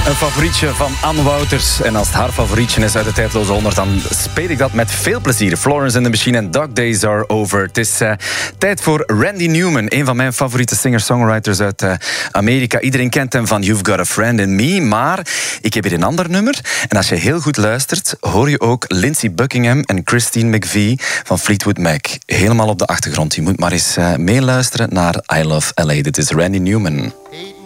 Een favorietje van Anne Wouters. En als het haar favorietje is uit de tijdloze 100, dan speel ik dat met veel plezier. Florence and the Machine en Dog Days Are Over. Het is tijd voor Randy Newman, een van mijn favoriete singer-songwriters uit Amerika. Iedereen kent hem van You've Got a Friend in Me, maar ik heb hier een ander nummer. En als je heel goed luistert, hoor je ook Lindsey Buckingham en Christine McVie van Fleetwood Mac. Helemaal op de achtergrond. Je moet maar eens meeluisteren naar I Love LA. Dit is Randy Newman.